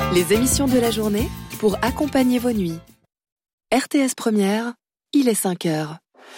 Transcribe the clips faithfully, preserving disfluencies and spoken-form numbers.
Les émissions de la journée pour accompagner vos nuits. R T S Première, il est cinq heures.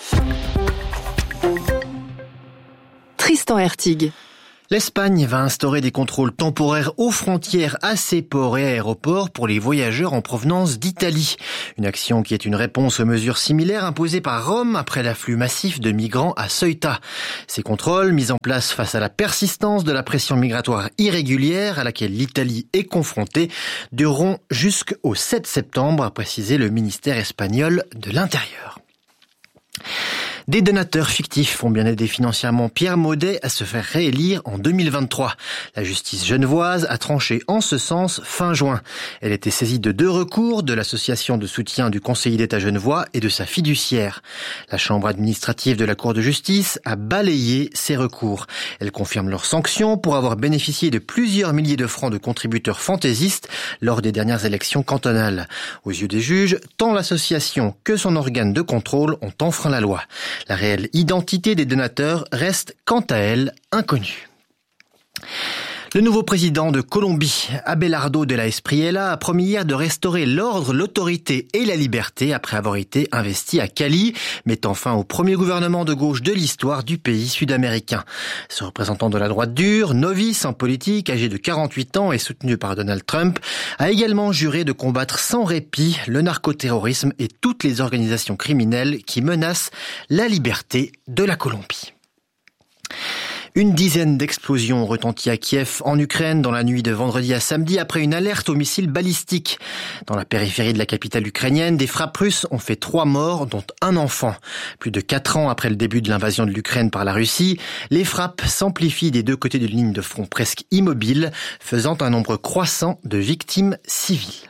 Tristan Hertig. L'Espagne va instaurer des contrôles temporaires aux frontières à ses ports et aéroports pour les voyageurs en provenance d'Italie. Une action qui est une réponse aux mesures similaires imposées par Rome après l'afflux massif de migrants à Ceuta. Ces contrôles, mis en place face à la persistance de la pression migratoire irrégulière à laquelle l'Italie est confrontée, dureront jusqu'au sept septembre, a précisé le ministère espagnol de l'Intérieur. Des donateurs fictifs ont bien aidé financièrement Pierre Maudet à se faire réélire en deux mille vingt-trois. La justice genevoise a tranché en ce sens fin juin. Elle était saisie de deux recours de l'association de soutien du conseiller d'État genevois et de sa fiduciaire. La chambre administrative de la Cour de justice a balayé ces recours. Elle confirme leurs sanctions pour avoir bénéficié de plusieurs milliers de francs de contributeurs fantaisistes lors des dernières élections cantonales. Aux yeux des juges, tant l'association que son organe de contrôle ont enfreint la loi. La réelle identité des donateurs reste, quant à elle, inconnue. Le nouveau président de Colombie, Abelardo de la Espriella, a promis hier de restaurer l'ordre, l'autorité et la liberté après avoir été investi à Cali, mettant fin au premier gouvernement de gauche de l'histoire du pays sud-américain. Ce représentant de la droite dure, novice en politique, âgé de quarante-huit ans et soutenu par Donald Trump, a également juré de combattre sans répit le narcoterrorisme et toutes les organisations criminelles qui menacent la liberté de la Colombie. Une dizaine d'explosions ont retenti à Kiev, en Ukraine, dans la nuit de vendredi à samedi, après une alerte aux missiles balistiques. Dans la périphérie de la capitale ukrainienne, des frappes russes ont fait trois morts, dont un enfant. Plus de quatre ans après le début de l'invasion de l'Ukraine par la Russie, les frappes s'amplifient des deux côtés d'une ligne de front presque immobile, faisant un nombre croissant de victimes civiles.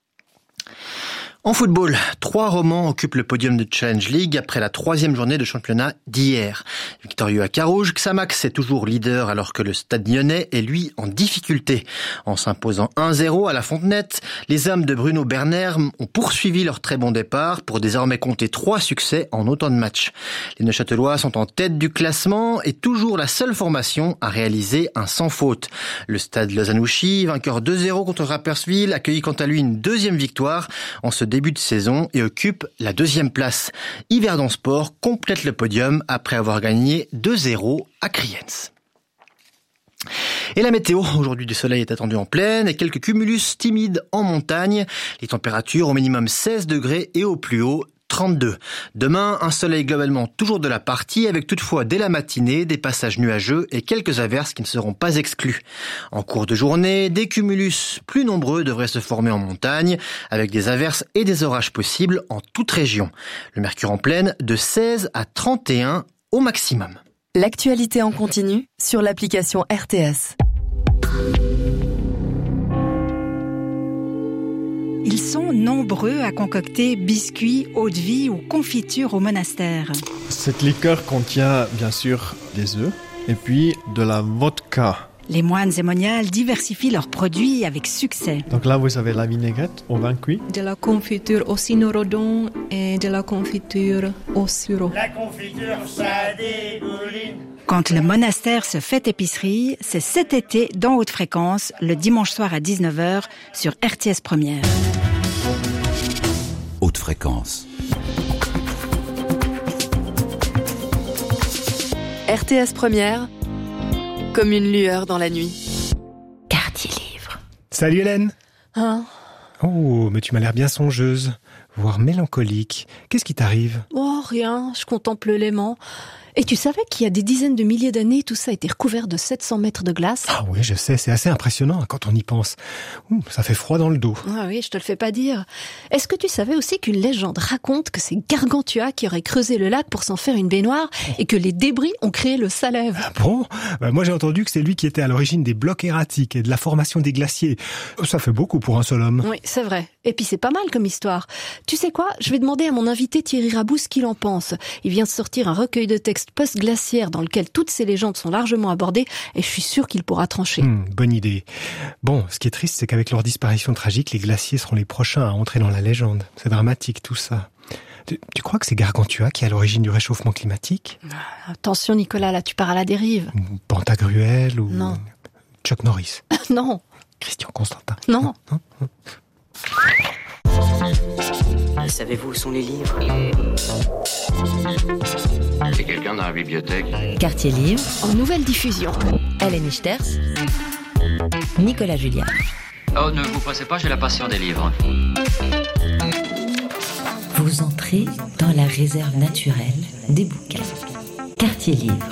En football, trois romans occupent le podium de Challenge League après la troisième journée de championnat d'hier. Victorieux à Carouge, Xamax est toujours leader alors que le Stade Lyonnais est lui en difficulté. En s'imposant un zéro à la Fontenette, les hommes de Bruno Berner ont poursuivi leur très bon départ pour désormais compter trois succès en autant de matchs. Les Neuchâtelois sont en tête du classement et toujours la seule formation à réaliser un sans faute. Le Stade Lausanne-Ouchy, vainqueur deux zéro contre Rapperswil, accueillit quant à lui une deuxième victoire en ce début de saison et occupe la deuxième place. Yverdon Sport complète le podium après avoir gagné deux zéro à Kriens. Et la météo, aujourd'hui du soleil est attendu en plaine et quelques cumulus timides en montagne. Les températures au minimum seize degrés et au plus haut trente-deux. Demain, un soleil globalement toujours de la partie, avec toutefois dès la matinée des passages nuageux et quelques averses qui ne seront pas exclus. En cours de journée, des cumulus plus nombreux devraient se former en montagne, avec des averses et des orages possibles en toute région. Le mercure en pleine de seize à trente et un au maximum. L'actualité en continu sur l'application R T S. Ils sont nombreux à concocter biscuits, eau-de-vie ou confitures au monastère. Cette liqueur contient bien sûr des œufs et puis de la vodka. Les moines et moniales diversifient leurs produits avec succès. Donc là, vous avez la vinaigrette au vin cuit. De la confiture au cynorhodon et de la confiture au sureau. La confiture, ça dégouline. Quand le monastère se fait épicerie, c'est cet été dans Haute Fréquence, le dimanche soir à dix-neuf heures sur R T S Première. Haute Fréquence. R T S Première, comme une lueur dans la nuit. Quartier Livre. Salut Hélène. Hein? Oh, mais tu m'as l'air bien songeuse, voire mélancolique. Qu'est-ce qui t'arrive? Oh, rien, je contemple l'aimant. Et tu savais qu'il y a des dizaines de milliers d'années, tout ça a été recouvert de sept cents mètres de glace? Ah oui, je sais, c'est assez impressionnant quand on y pense. Ouh, ça fait froid dans le dos. Ah oui, je te le fais pas dire. Est-ce que tu savais aussi qu'une légende raconte que c'est Gargantua qui aurait creusé le lac pour s'en faire une baignoire et que les débris ont créé le Salève? Ah bon? Bah, moi j'ai entendu que c'est lui qui était à l'origine des blocs erratiques et de la formation des glaciers. Ça fait beaucoup pour un seul homme. Oui, c'est vrai. Et puis c'est pas mal comme histoire. Tu sais quoi? Je vais demander à mon invité Thierry Rabou ce qu'il en pense. Il vient de sortir un recueil de textes post-glaciaires dans lequel toutes ces légendes sont largement abordées et je suis sûre qu'il pourra trancher. Mmh, bonne idée. Bon, ce qui est triste, c'est qu'avec leur disparition tragique, les glaciers seront les prochains à entrer dans la légende. C'est dramatique tout ça. Tu, tu crois que c'est Gargantua qui est à l'origine du réchauffement climatique? Attention Nicolas, là tu pars à la dérive. Pantagruel ou non. Chuck Norris? Non. Christian Constantin. Non. non, non. Savez-vous où sont les livres? C'est quelqu'un dans la bibliothèque. Quartier Livre. En nouvelle diffusion. Hélène Ichters. Nicolas Julliard. Oh, ne vous pressez pas, j'ai la passion des livres. Vous entrez dans la réserve naturelle des bouquins. Quartier Livre.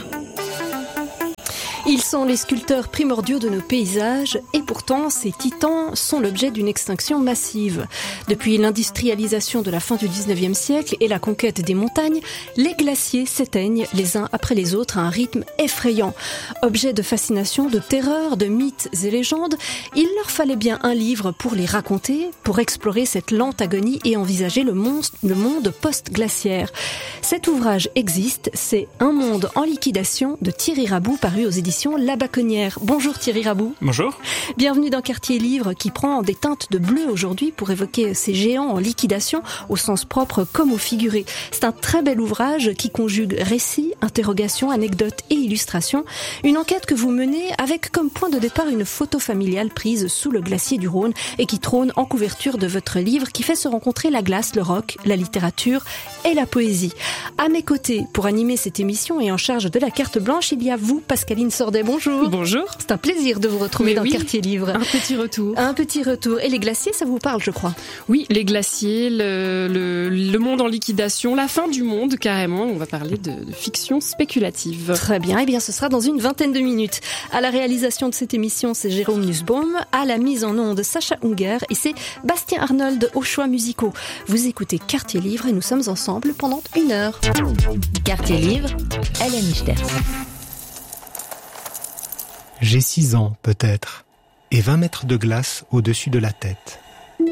Ils sont les sculpteurs primordiaux de nos paysages et pourtant ces titans sont l'objet d'une extinction massive. Depuis l'industrialisation de la fin du dix-neuvième siècle et la conquête des montagnes, les glaciers s'éteignent les uns après les autres à un rythme effrayant. Objet de fascination, de terreur, de mythes et légendes, il leur fallait bien un livre pour les raconter, pour explorer cette lente agonie et envisager le monde, le monde post-glaciaire. Cet ouvrage existe, c'est Un monde en liquidation de Thierry Rabou, paru aux éditions La Baconnière. Bonjour Thierry Rabou. Bonjour. Bienvenue dans Quartier Livre qui prend des teintes de bleu aujourd'hui pour évoquer ces géants en liquidation au sens propre comme au figuré. C'est un très bel ouvrage qui conjugue récits, interrogations, anecdotes et illustrations. Une enquête que vous menez avec comme point de départ une photo familiale prise sous le glacier du Rhône et qui trône en couverture de votre livre qui fait se rencontrer la glace, le rock, la littérature et la poésie. À mes côtés, pour animer cette émission et en charge de la carte blanche, il y a vous, Pascaline Sordet. Bonjour. Bonjour. C'est un plaisir de vous retrouver Mais dans oui, Quartier Livre. Un petit retour. Un petit retour. Et les glaciers, ça vous parle, je crois? Oui, les glaciers, le, le, le monde en liquidation, la fin du monde, carrément. On va parler de, de fiction spéculative. Très bien. Eh bien, ce sera dans une vingtaine de minutes. À la réalisation de cette émission, c'est Jérôme Nussbaum. À la mise en onde, Sacha Unger. Et c'est Bastien Arnold aux choix musicaux. Vous écoutez Quartier Livre et nous sommes ensemble pendant une heure. Quartier Livre, Hélène Ichters. J'ai six ans, peut-être, et vingt mètres de glace au-dessus de la tête.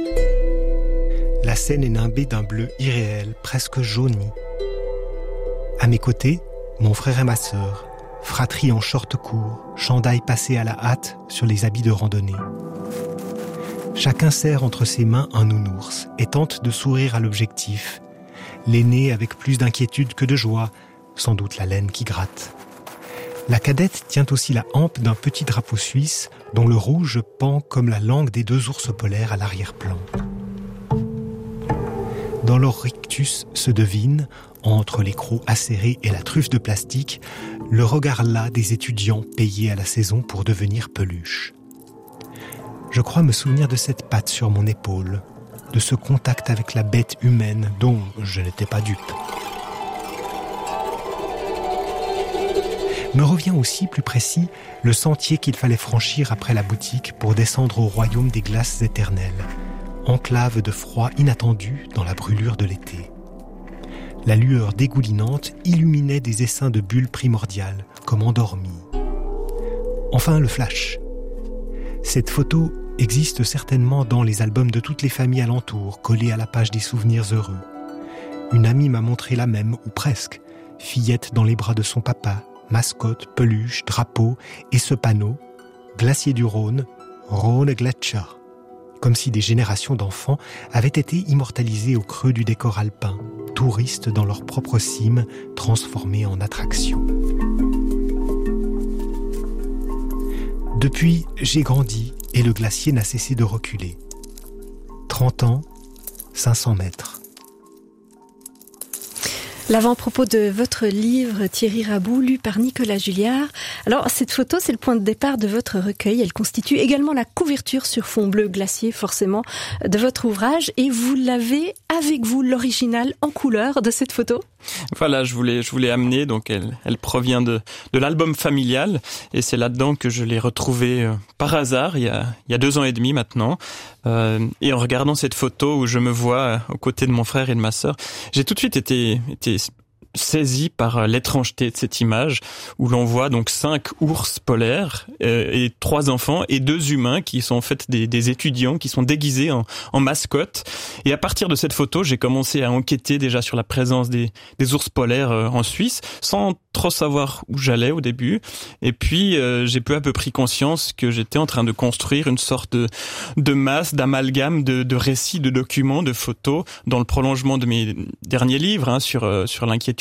La Seine est nimbée d'un bleu irréel, presque jauni. À mes côtés, mon frère et ma sœur, fratrie en short court, chandail passé à la hâte sur les habits de randonnée. Chacun serre entre ses mains un nounours et tente de sourire à l'objectif, l'aîné avec plus d'inquiétude que de joie, sans doute la laine qui gratte. La cadette tient aussi la hampe d'un petit drapeau suisse dont le rouge pend comme la langue des deux ours polaires à l'arrière-plan. Dans leur rictus se devine, entre les crocs acérés et la truffe de plastique, le regard las des étudiants payés à la saison pour devenir peluche. Je crois me souvenir de cette patte sur mon épaule, de ce contact avec la bête humaine dont je n'étais pas dupe. Me revient aussi, plus précis, le sentier qu'il fallait franchir après la boutique pour descendre au royaume des glaces éternelles, enclave de froid inattendu dans la brûlure de l'été. La lueur dégoulinante illuminait des essaims de bulles primordiales, comme endormies. Enfin, le flash. Cette photo existe certainement dans les albums de toutes les familles alentour, collés à la page des souvenirs heureux. Une amie m'a montré la même, ou presque, fillette dans les bras de son papa, mascotte, peluche, drapeau, et ce panneau, glacier du Rhône, Rhône Gletscher. Comme si des générations d'enfants avaient été immortalisés au creux du décor alpin, touristes dans leur propre cime, transformés en attraction. Depuis, j'ai grandi et le glacier n'a cessé de reculer. trente ans, cinq cents mètres. L'avant-propos de votre livre, Thierry Rabou, lu par Nicolas Julliard. Alors, cette photo, c'est le point de départ de votre recueil. Elle constitue également la couverture sur fond bleu glacier, forcément, de votre ouvrage. Et vous l'avez avec vous, l'original en couleur de cette photo? Voilà, je voulais, je voulais amener, donc elle, elle provient de, de l'album familial, et c'est là-dedans que je l'ai retrouvée euh, par hasard, il y a, il y a deux ans et demi maintenant, euh, et en regardant cette photo où je me vois euh, aux côtés de mon frère et de ma sœur, j'ai tout de suite été, été saisi par l'étrangeté de cette image où l'on voit donc cinq ours polaires euh, et trois enfants et deux humains qui sont en fait des, des étudiants qui sont déguisés en, en mascottes. Et à partir de cette photo, j'ai commencé à enquêter déjà sur la présence des, des ours polaires euh, en Suisse, sans trop savoir où j'allais au début. Et puis euh, j'ai peu à peu pris conscience que j'étais en train de construire une sorte de, de masse, d'amalgame de, de récits, de documents, de photos dans le prolongement de mes derniers livres hein, sur, euh, sur l'inquiétude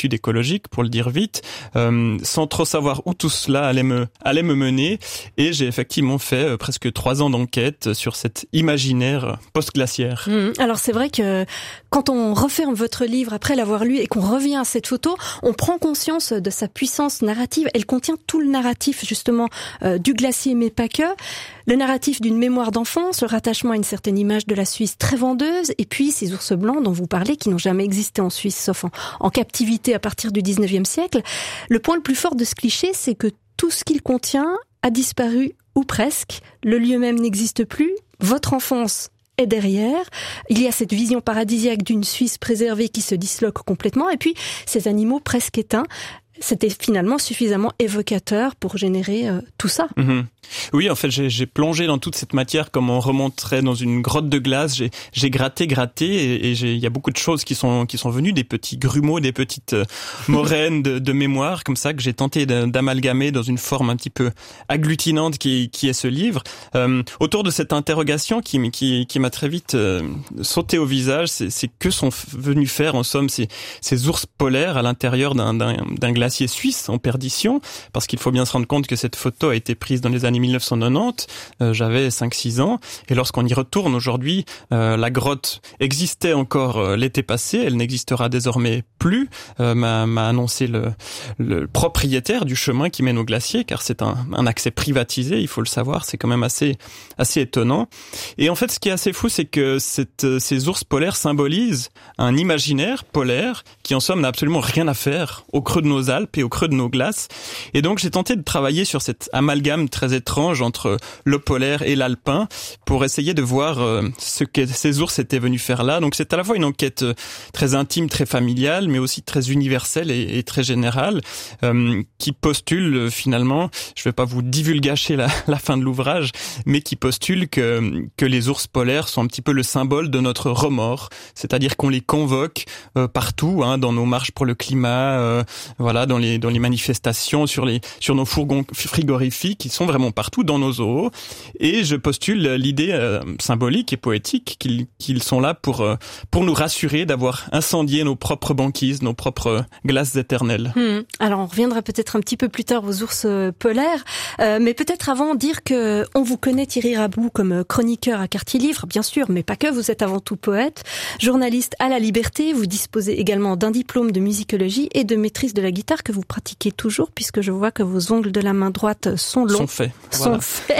études écologiques, pour le dire vite, euh, sans trop savoir où tout cela allait me allait me mener. Et j'ai effectivement fait euh, presque trois ans d'enquête sur cet imaginaire post-glaciaire. Mmh. Alors c'est vrai que quand on referme votre livre après l'avoir lu et qu'on revient à cette photo, on prend conscience de sa puissance narrative. Elle contient tout le narratif justement euh, du glacier, mais pas que. Le narratif d'une mémoire d'enfance, le rattachement à une certaine image de la Suisse très vendeuse, et puis ces ours blancs dont vous parlez qui n'ont jamais existé en Suisse, sauf en, en captivité à partir du dix-neuvième siècle. Le point le plus fort de ce cliché, c'est que tout ce qu'il contient a disparu, ou presque. Le lieu même n'existe plus. Votre enfance est derrière. Il y a cette vision paradisiaque d'une Suisse préservée qui se disloque complètement, et puis ces animaux presque éteints. C'était finalement suffisamment évocateur pour générer euh, tout ça. Mmh. Oui, en fait, j'ai, j'ai plongé dans toute cette matière comme on remonterait dans une grotte de glace. J'ai, j'ai gratté, gratté, et, et j'ai, il y a beaucoup de choses qui sont qui sont venues, des petits grumeaux, des petites euh, moraines de, de mémoire, comme ça que j'ai tenté d'amalgamer dans une forme un petit peu agglutinante qui qui est ce livre. Euh, autour de cette interrogation qui qui qui m'a très vite euh, sauté au visage, c'est, c'est que sont venus faire en somme ces ces ours polaires à l'intérieur d'un d'un, d'un glacier suisse en perdition, parce qu'il faut bien se rendre compte que cette photo a été prise dans les années mille neuf cent quatre-vingt-dix, euh, j'avais cinq six ans, et lorsqu'on y retourne aujourd'hui, euh, la grotte existait encore euh, l'été passé, elle n'existera désormais plus, euh, m'a, m'a annoncé le, le propriétaire du chemin qui mène au glacier, car c'est un, un accès privatisé, il faut le savoir, c'est quand même assez, assez étonnant. Et en fait, ce qui est assez fou, c'est que cette, ces ours polaires symbolisent un imaginaire polaire qui en somme n'a absolument rien à faire au creux de nos Alpes et au creux de nos glaces. Et donc j'ai tenté de travailler sur cet amalgame très étrange entre le polaire et l'alpin pour essayer de voir euh, ce que ces ours étaient venus faire là. Donc c'est à la fois une enquête très intime, très familiale, mais aussi très universelle et, et très générale, euh, qui postule euh, finalement, je vais pas vous divulgacher la, la fin de l'ouvrage, mais qui postule que, que les ours polaires sont un petit peu le symbole de notre remords, c'est-à-dire qu'on les convoque euh, partout, hein, dans nos marches pour le climat, euh, voilà, dans les dans les manifestations, sur les sur nos fourgons frigorifiques, qui sont vraiment partout dans nos zoos. Et je postule l'idée euh, symbolique et poétique qu'ils qu'ils sont là pour euh, pour nous rassurer d'avoir incendié nos propres banquises, nos propres glaces éternelles. Mmh. Alors on reviendra peut-être un petit peu plus tard aux ours polaires, euh, mais peut-être avant dire que on vous connaît Thierry Rabou comme chroniqueur à Quartier Livre, bien sûr, mais pas que. Vous êtes avant tout poète, journaliste à La Liberté. Vous disposez également d'un diplôme de musicologie et de maîtrise de la guitare que vous pratiquez toujours, puisque je vois que vos ongles de la main droite sont longs. Sont faits. Sont voilà. faits.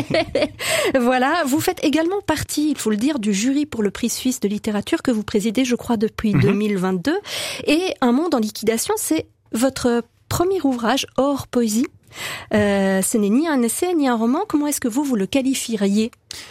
Voilà. Vous faites également partie, il faut le dire, du jury pour le prix suisse de littérature que vous présidez, je crois, depuis mm-hmm. deux mille vingt-deux. Et Un monde en liquidation, c'est votre premier ouvrage hors poésie. Euh, ce n'est ni un essai, ni un roman. Comment est-ce que vous, vous le qualifieriez ?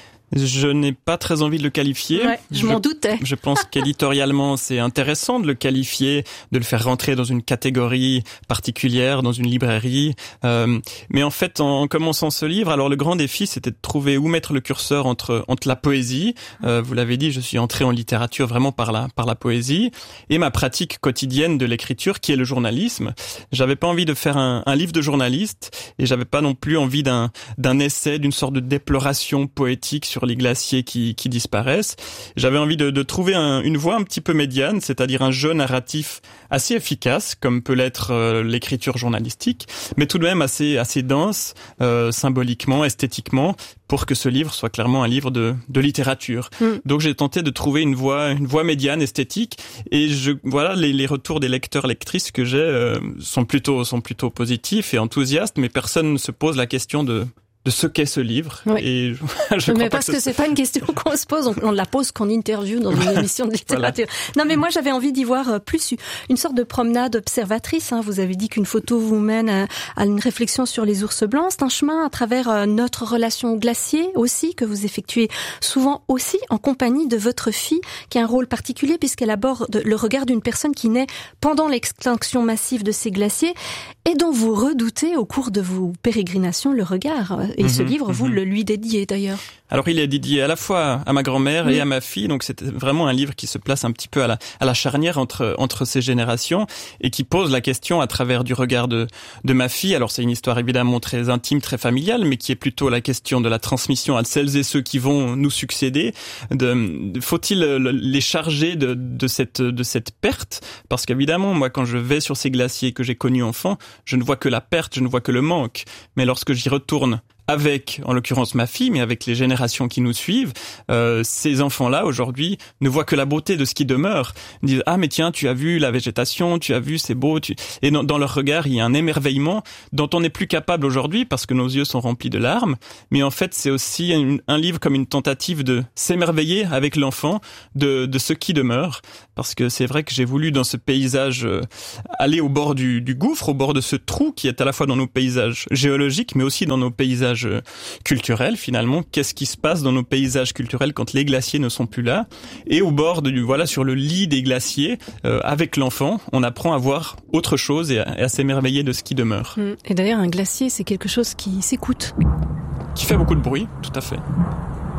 Je n'ai pas très envie de le qualifier. Ouais, je, je m'en doutais. Je pense qu'éditorialement, c'est intéressant de le qualifier, de le faire rentrer dans une catégorie particulière, dans une librairie. Euh, mais en fait, en, en commençant ce livre, alors le grand défi, c'était de trouver où mettre le curseur entre entre la poésie. Euh, vous l'avez dit, je suis entré en littérature vraiment par la par la poésie et ma pratique quotidienne de l'écriture, qui est le journalisme. J'avais pas envie de faire un, un livre de journaliste et j'avais pas non plus envie d'un d'un essai, d'une sorte de déploration poétique sur les glaciers qui, qui disparaissent. J'avais envie de, de trouver un, une voie un petit peu médiane, c'est-à-dire un jeu narratif assez efficace, comme peut l'être euh, l'écriture journalistique, mais tout de même assez, assez dense, euh, symboliquement, esthétiquement, pour que ce livre soit clairement un livre de, de littérature. Mm. Donc j'ai tenté de trouver une voie, une voie médiane, esthétique, et je, voilà, les, les retours des lecteurs, lectrices que j'ai euh, sont plutôt, sont plutôt positifs et enthousiastes, mais personne ne se pose la question de de ce qu'est ce livre. Oui. Et je, je mais crois parce pas que, que c'est pas une question qu'on se pose, on, on la pose qu'en interview dans une émission de littérature. Voilà. Non, mais moi j'avais envie d'y voir plus une sorte de promenade observatrice. Hein. Vous avez dit qu'une photo vous mène à, à une réflexion sur les ours blancs. C'est un chemin à travers notre relation au glacier aussi, que vous effectuez souvent aussi en compagnie de votre fille, qui a un rôle particulier puisqu'elle aborde le regard d'une personne qui naît pendant l'extinction massive de ces glaciers et dont vous redoutez au cours de vos pérégrinations le regard. Et mmh, ce livre, mmh. vous le lui dédiez d'ailleurs. Alors il est dédié à la fois à ma grand-mère oui. et à ma fille, donc c'est vraiment un livre qui se place un petit peu à la, à la charnière entre, entre ces générations et qui pose la question à travers du regard de, de ma fille. Alors c'est une histoire évidemment très intime, très familiale, mais qui est plutôt la question de la transmission à celles et ceux qui vont nous succéder. De, faut-il les charger de, de, cette, de cette perte? Parce qu'évidemment, moi quand je vais sur ces glaciers que j'ai connus enfant, je ne vois que la perte, je ne vois que le manque. Mais lorsque j'y retourne, avec, en l'occurrence ma fille, mais avec les générations qui nous suivent, euh, ces enfants-là, aujourd'hui, ne voient que la beauté de ce qui demeure. Ils disent, ah mais tiens, tu as vu la végétation, tu as vu, c'est beau. Tu... Et dans, dans leur regard, il y a un émerveillement dont on n'est plus capable aujourd'hui parce que nos yeux sont remplis de larmes. Mais en fait, c'est aussi un, un livre comme une tentative de s'émerveiller avec l'enfant de, de ce qui demeure. Parce que c'est vrai que j'ai voulu, dans ce paysage, euh, aller au bord du, du gouffre, au bord de ce trou qui est à la fois dans nos paysages géologiques, mais aussi dans nos paysages culturels, finalement. Qu'est-ce qui se passe dans nos paysages culturels quand les glaciers ne sont plus là? Et au bord du, voilà, sur le lit des glaciers, euh, avec l'enfant, on apprend à voir autre chose et à, et à s'émerveiller de ce qui demeure. Et d'ailleurs, un glacier, c'est quelque chose qui s'écoute. Qui fait beaucoup de bruit, tout à fait.